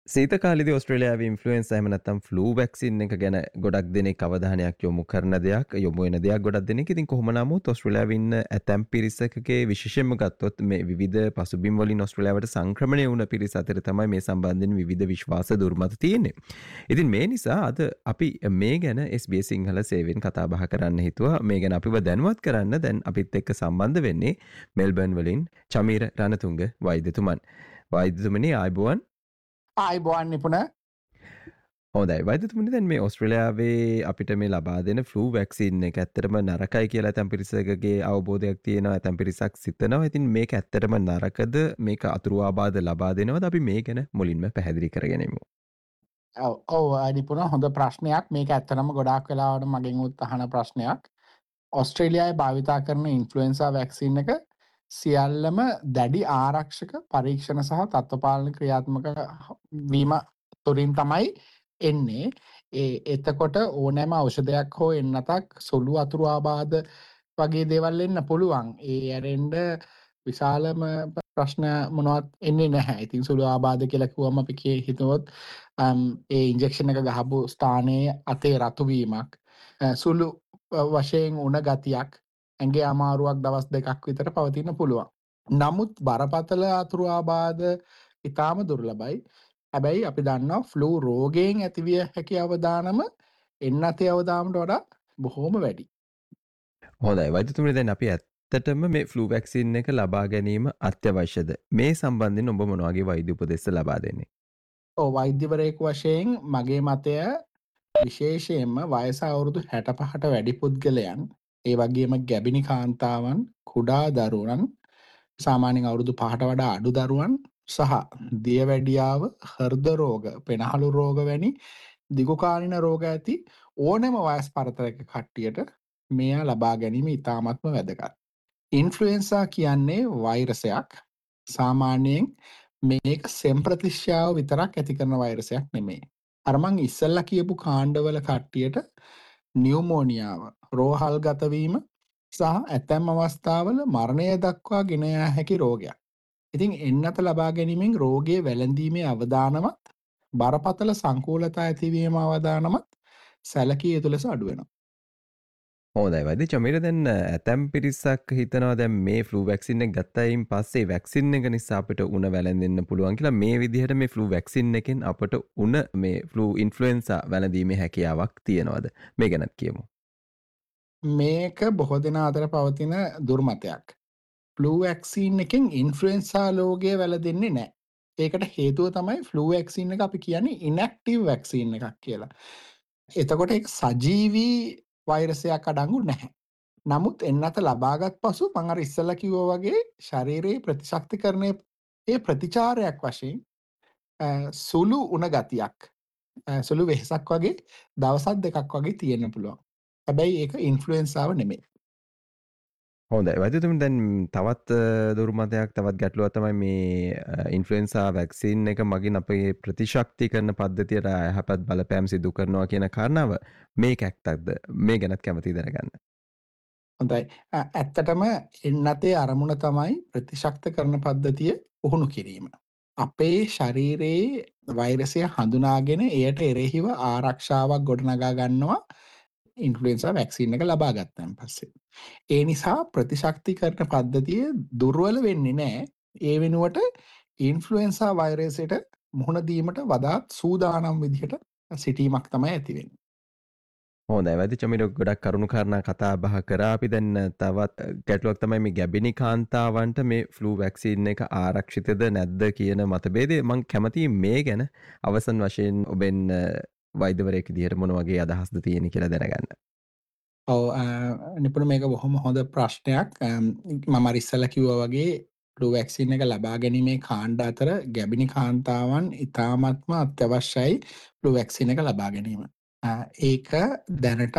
සීත කාලෙදී ඔස්ට්‍රේලියාවේ ඉන්ෆ්ලුවෙන්සා එහෙම නැත්නම් ෆ්ලූ වැක්සින් එක ගැන ගොඩක් දෙනෙක් අවධානයක් යොමු කරන දෙයක්, යොමු වෙන දෙයක් ගොඩක් දෙනෙක්. ඉතින් කොහොම නමුත් ඔස්ට්‍රේලියාවේ ඉන්න ඇතැම් පිරිසකගේ විශේෂයෙන්ම ගත්තොත් මේ විවිධ පසුබිම් වලින් ඔස්ට්‍රේලියාවට සංක්‍රමණය වුණ පිරිස අතර තමයි මේ සම්බන්ධයෙන් විවිධ විශ්වාස දුර්මත තියෙන්නේ. ඉතින් මේ නිසා අද අපි මේ ගැන SBS සිංහල සේවයෙන් කතා බහ කරන්න හිතුවා. මේ ගැන අපිව දැනුවත් කරන්න දැන් අපිත් එක්ක සම්බන්ධ වෙන්නේ මෙල්බර්න් වලින් චමීර රණතුංග වෛද්‍යතුමන්. වෛද්‍යතුමනි ආයුබෝවන්. ආයිබෝවන් නිපුණ. හොඳයි වෛද්‍යතුමනි දැන් මේ ඔස්ට්‍රේලියාවේ අපිට මේ ලබා දෙන ෆ්ලූ වැක්සින් එක ඇත්තටම නරකයි කියලා ඇතැම් පිරිසකගේ අවබෝධයක් තියෙනවා. ඇතැම් පිරිසක් සිතනවා. ඉතින් මේක ඇත්තටම නරකද? මේක අතුරු ආබාධ ලබා දෙනවද? අපි මේ ගැන මුලින්ම පැහැදිලි කරගෙනමු. ඔව් නිපුණ හොඳ ප්‍රශ්නයක්. මේක ඇත්තටම ගොඩාක් වෙලාවට මගෙන් උත් අහන ප්‍රශ්නයක්. ඔස්ට්‍රේලියාවේ භාවිතා කරන ඉන්ෆ්ලුවෙන්සා වැක්සින් එක සියල්ලම දැඩි ආරක්ෂක පරීක්ෂණ සහ තත්ත්වපාලන ක්‍රියාත්මක වීම තුළින් තමයි එන්නේ. එතකොට ඕනෑම ඖෂධයක් හෝ එන්නතක් සුළු අතුරු ආබාධ වගේ දේවල් එන්න පුළුවන්. ඒ ඇරෙන්ඩ විශාලම ප්‍රශ්න මොනවත් එන්නේ නැහැ. ඉතින් සුළු ආබාධ කියලා කිව්වම අපි හිතුවොත් ඒ ඉන්ජෙක්ෂන් එක ගහපු ස්ථානයේ අතේ රතුවීමක්, සුළු වශයෙන් උණ ගතියක්, ඇඟේ අමාරුවක් දවස් 2ක් විතර පවතින්න පුළුවන්. නමුත් බරපතල අතුරු ආබාධ ඉතාම දුර්ලභයි. හැබැයි අපි දන්නවා ෆ්ලූ රෝගයෙන් ඇතිවිය හැකි අවදානම එන්නතේ අවදානමට වඩා බොහෝම වැඩි. හොඳයි වෛද්‍යතුමනි දැන් අපි ඇත්තටම මේ ෆ්ලූ වැක්සින් එක ලබා ගැනීම අත්‍යවශ්‍යද? මේ සම්බන්ධයෙන් ඔබ මොන වගේ වෛද්‍ය උපදෙස් ලබා දෙන්නේ? ඔව් වෛද්‍යවරයෙකු වශයෙන් මගේ මතය විශේෂයෙන්ම වයස අවුරුදු 65ට වැඩි පුද්ගලයන්, ඒ වගේම ගැබිණි කාන්තාවන්, කුඩා දරුවන්, සාමාන්‍යයෙන් අවුරුදු 5ට වඩා අඩු දරුවන් සහ දියවැඩියාව, හෘද රෝග, පෙනහළු රෝග වැනි දිගුකාලීන රෝග ඇති ඕනෑම වයස් පරතරයක කට්ටියට මෙය ලබා ගැනීම ඉතාමත්ම වැදගත්. ඉන්ෆ්ලුවෙන්සා කියන්නේ වෛරසයක්. සාමාන්‍යයෙන් මේක සෙම්ප්‍රතිශ්‍යාව විතරක් ඇති කරන වෛරසයක් නෙමේ. අර මං ඉස්සෙල්ලා කියපු කාණ්ඩවල කට්ටියට නියුමෝනියාව, රෝහල් ගතවීම සහ ඇතැම් අවස්ථාවල මරණය දක්වා ගෙන යා හැකි රෝගයක්. ඉතින් එන්නත ලබා ගැනීමෙන් රෝගයේ වැළඳීමේ අවදානමත්, බරපතල සංකූලතා ඇතිවීම අවදානමත් සැලකිය යුතු ලෙස අඩු වෙනවා. හොඳයි වෛද්‍ය චමීර දැන් ඇතැම් පිරිසක් හිතනවා දැන් මේ ෆ්ලූ වැක්සින් එක ගත්තයින් පස්සේ වැක්සින් එක නිසා අපිට උණ වැළඳෙන්න පුළුවන් කියලා. මේ විදිහට මේ ෆ්ලූ වැක්සින් එකෙන් අපට උණ මේ ෆ්ලූ ඉන්ෆ්ලුවෙන්සා වැළඳීමේ හැකියාවක් තියනවද? මේ ගැනත් කියමු. මේක බොහෝ දෙනා අතර පවතින දුර්මතයක්. ෆ්ලූ වැක්සීන් එකෙන් ඉන්ෆ්ලුවෙන්සා රෝගය වැළඳෙන්නේ නැහැ. ඒකට හේතුව තමයි ෆ්ලූ වැක්සීන් එක අපි කියන්නේ ඉන්ඇක්ටිව් වැක්සීන් එකක් කියලා. එතකොට ඒක සජීවී වෛරසයක් අඩංගු නැහැ. නමුත් එන්නත ලබාගත් පසු මං අර ඉස්සෙල්ලා කිව්වා වගේ ශරීරයේ ප්‍රතිශක්තිකරණයේ ඒ ප්‍රතිචාරයක් වශයෙන් සුළු උණ ගතියක්, සුළු වෙහෙසක් වගේ දවසක් දෙකක් වගේ තියෙන්න පුළුවන්. හැබැයි ඒක ඉන්ෆ්ලුවෙන්සාව නෙමෙයි. හොඳයි වෛද්‍යතුමනි දැන් තවත් දුර්මතයක් තවත් ගැටලුවක් තමයි මේ ඉන්ෆ්ලුවෙන්සා වැක්සින් එක මගින් අපේ ප්‍රතිශක්තිකරණ පද්ධතියට යහපත් බලපෑම් සිදු කරනවා කියන කාරණාව මේක ඇත්තක්ද? මේ ගැනත් කැමතියි දැනගන්න. හොඳයි. ඇත්තටම එන්නතේ අරමුණ තමයි ප්‍රතිශක්තිකරණ පද්ධතිය පුහුණු කිරීම. අපේ ශරීරයේ වෛරසය හඳුනාගෙන එයට එරෙහිව ආරක්ෂාවක් ගොඩනගා ගන්නවා ඉන්ෆ්ලුවෙන්සා වැක්සින් එක ලබා ගත්තන් පස්සේ. ඒ නිසා ප්‍රතිශක්තිකරණ පද්ධතිය දුර්වල වෙන්නේ නැහැ. ඒ වෙනුවට ඉන්ෆ්ලුවෙන්සා වෛරසයට මුහුණ දීමට වඩාත් සූදානම් විදිහට සිටීමක් තමයි ඇති වෙන්නේ. හොඳයි වෛද්‍ය චමීර ගොඩක් කරුණු කාරණා කතා බහ කරා. අපි දැන් තවත් ගැටලුවක් තමයි මේ ගැබිණි කාන්තාවන්ට මේ ෆ්ලූ වැක්සින් එක ආරක්ෂිතද නැද්ද කියන මතභේදය. මම කැමතියි මේ ගැන අවසන් වශයෙන් ඔබෙන් වෛද්‍යවරයෙක් විදිහට මොන වගේ අදහස්ද තියෙන්නේ කියලා දැනගන්න. ඔව් නිපුණ මේක බොහොම හොඳ ප්‍රශ්නයක්. මම අර ඉස්සෙල්ලා කිව්වා වගේ ෆ්ලූ වැක්සින් එක ලබා ගැනීමේ කාණ්ඩ අතර ගැබිණි කාන්තාවන් ඉතාමත්ම අත්‍යවශ්‍යයි ෆ්ලූ වැක්සින් එක ලබා ගැනීම. ඒක දැනට